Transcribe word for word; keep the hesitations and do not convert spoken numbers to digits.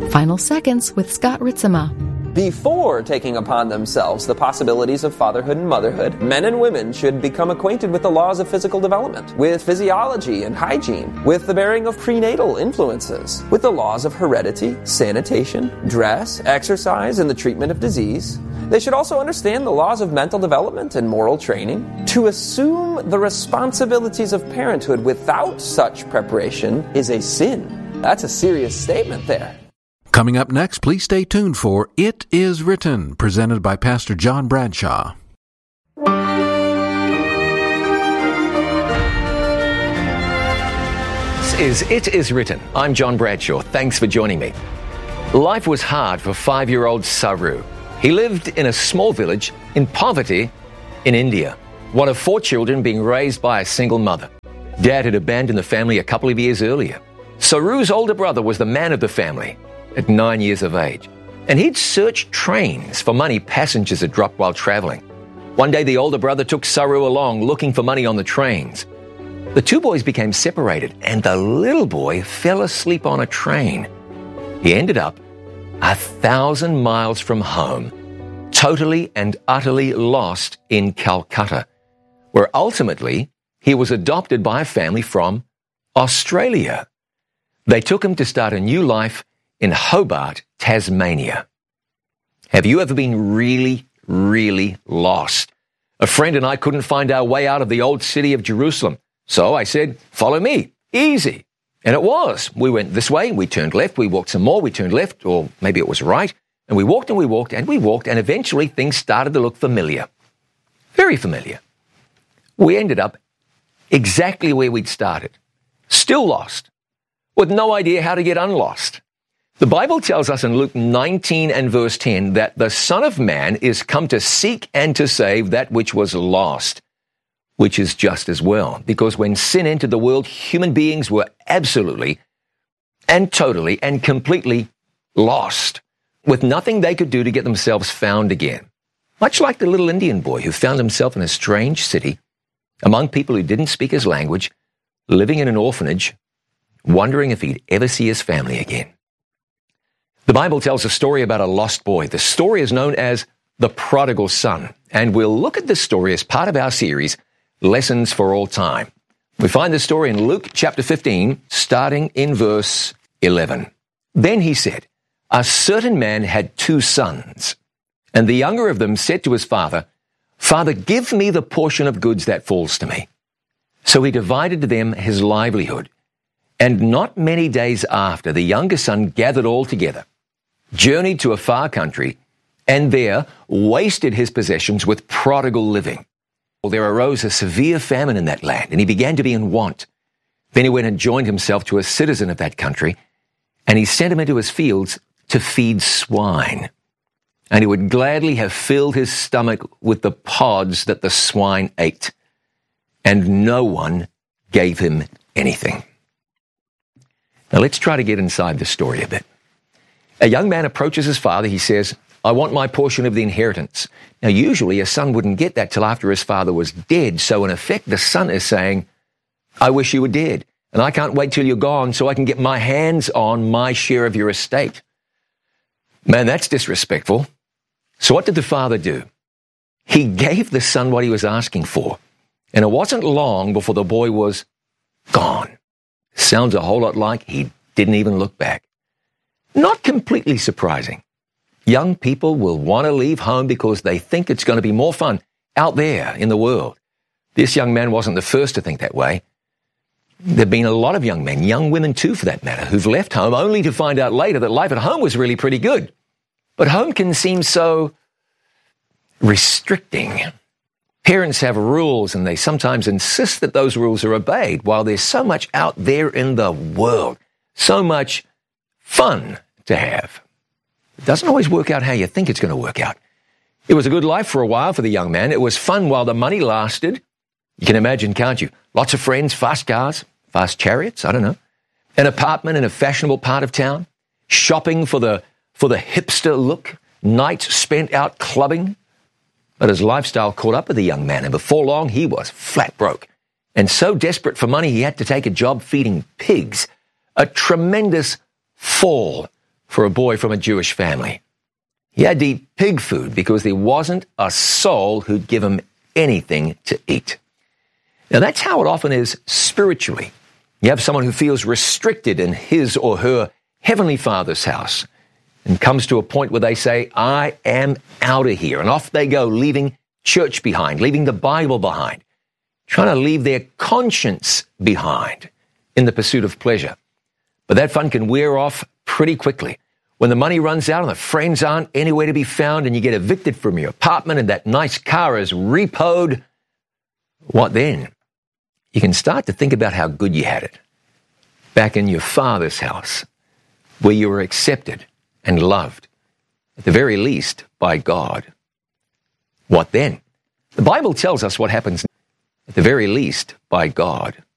Final Seconds with Scott Ritzema. Before taking upon themselves the possibilities of fatherhood and motherhood, men and women should become acquainted with the laws of physical development, with physiology and hygiene, with the bearing of prenatal influences, with the laws of heredity, sanitation, dress, exercise, and the treatment of disease. They should also understand the laws of mental development and moral training. To assume the responsibilities of parenthood without such preparation is a sin. That's a serious statement there. Coming up next, please stay tuned for It Is Written, presented by Pastor John Bradshaw. This is It Is Written. I'm John Bradshaw. Thanks for joining me. Life was hard for five-year-old Saru. He lived in a small village in poverty in India, one of four children being raised by a single mother. Dad had abandoned the family a couple of years earlier. Saru's older brother was the man of the family at nine years of age, and he'd searched trains for money passengers had dropped while traveling. One day, the older brother took Saru along looking for money on the trains. The two boys became separated, and the little boy fell asleep on a train. He ended up a thousand miles from home, totally and utterly lost in Calcutta, where ultimately he was adopted by a family from Australia. They took him to start a new life in Hobart, Tasmania. Have you ever been really, really lost? A friend and I couldn't find our way out of the old city of Jerusalem. So I said, follow me. Easy. And it was. We went this way, we turned left, we walked some more, we turned left, or maybe it was right. And we walked and we walked and we walked, and eventually things started to look familiar. Very familiar. We ended up exactly where we'd started. Still lost, with no idea how to get unlost. The Bible tells us in Luke nineteen and verse ten that the Son of Man is come to seek and to save that which was lost, which is just as well. Because when sin entered the world, human beings were absolutely and totally and completely lost, with nothing they could do to get themselves found again. Much like the little Indian boy who found himself in a strange city, among people who didn't speak his language, living in an orphanage, wondering if he'd ever see his family again. The Bible tells a story about a lost boy. The story is known as the prodigal son, and we'll look at this story as part of our series, Lessons for All Time. We find this story in Luke chapter fifteen, starting in verse eleven. Then he said, a certain man had two sons, and the younger of them said to his father, Father, give me the portion of goods that falls to me. So he divided to them his livelihood. And not many days after, the younger son gathered all together, journeyed to a far country, and there wasted his possessions with prodigal living. Well, there arose a severe famine in that land, and he began to be in want. Then he went and joined himself to a citizen of that country, and he sent him into his fields to feed swine. And he would gladly have filled his stomach with the pods that the swine ate, and no one gave him anything. Now let's try to get inside the story a bit. A young man approaches his father. He says, I want my portion of the inheritance. Now usually a son wouldn't get that till after his father was dead. So in effect, the son is saying, I wish you were dead, and I can't wait till you're gone so I can get my hands on my share of your estate. Man, that's disrespectful. So what did the father do? He gave the son what he was asking for. And it wasn't long before the boy was gone. Sounds a whole lot like he didn't even look back. Not completely surprising. Young people will want to leave home because they think it's going to be more fun out there in the world. This young man wasn't the first to think that way. There have been a lot of young men, young women too for that matter, who've left home only to find out later that life at home was really pretty good. But home can seem so restricting. Parents have rules, and they sometimes insist that those rules are obeyed, while there's so much out there in the world, so much fun to have. It doesn't always work out how you think it's going to work out. It was a good life for a while for the young man. It was fun while the money lasted. You can imagine, can't you? Lots of friends, fast cars, fast chariots, I don't know. An apartment in a fashionable part of town, shopping for the for the hipster look, nights spent out clubbing. But his lifestyle caught up with the young man, and before long he was flat broke. And so desperate for money, he had to take a job feeding pigs. A tremendous fall for a boy from a Jewish family. He had to eat pig food because there wasn't a soul who'd give him anything to eat. Now, that's how it often is spiritually. You have someone who feels restricted in his or her Heavenly Father's house and comes to a point where they say, I am out of here. And off they go, leaving church behind, leaving the Bible behind, trying to leave their conscience behind in the pursuit of pleasure. But that fun can wear off pretty quickly. When the money runs out and the friends aren't anywhere to be found and you get evicted from your apartment and that nice car is repoed, what then? You can start to think about how good you had it back in your Father's house, where you were accepted and loved, at the very least, by God. What then? The Bible tells us what happens, at the very least, by God.